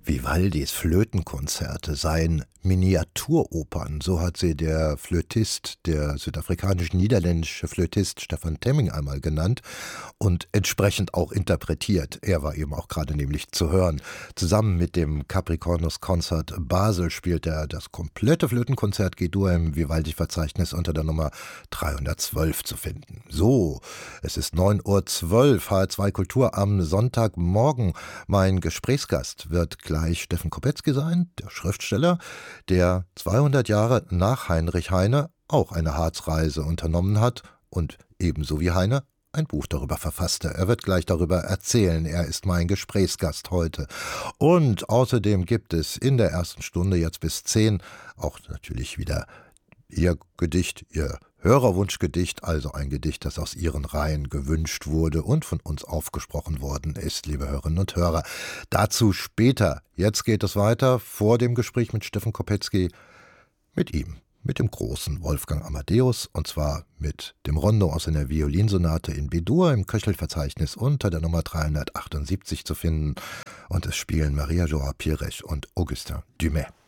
Vivaldis Flötenkonzerte seien Miniaturopern, so hat sie der Flötist, der südafrikanisch-niederländische Flötist Stefan Temming einmal genannt und entsprechend auch interpretiert. Er war eben auch gerade nämlich zu hören. Zusammen mit dem Capricornus Concert Basel spielt er das komplette Flötenkonzert G-Dur im Vivaldi-Verzeichnis unter der Nummer 312 zu finden. So, es ist 9:12 Uhr, HR2 Kultur am Sonntagmorgen. Mein Gesprächsgast wird gleich Steffen Kopetzky sein, der Schriftsteller, der 200 Jahre nach Heinrich Heine auch eine Harzreise unternommen hat und ebenso wie Heine ein Buch darüber verfasste. Er wird gleich darüber erzählen. Er ist mein Gesprächsgast heute. Und außerdem gibt es in der ersten Stunde jetzt bis 10 auch natürlich wieder Ihr Gedicht, Ihr Hörerwunschgedicht, also ein Gedicht, das aus Ihren Reihen gewünscht wurde und von uns aufgesprochen worden ist, liebe Hörerinnen und Hörer. Dazu später. Jetzt geht es weiter vor dem Gespräch mit Steffen Kopetzky, mit ihm, mit dem großen Wolfgang Amadeus, und zwar mit dem Rondo aus einer Violinsonate in B-Dur im Köchelverzeichnis unter der Nummer 378 zu finden. Und es spielen Maria Joa Pirech und Augustin Dumais.